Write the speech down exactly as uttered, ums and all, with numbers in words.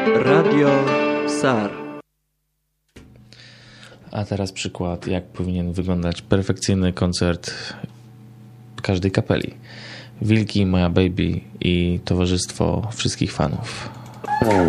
Radio SAR. A teraz przykład, jak powinien wyglądać perfekcyjny koncert każdej kapeli. Wilki, Moja Baby i towarzystwo wszystkich fanów.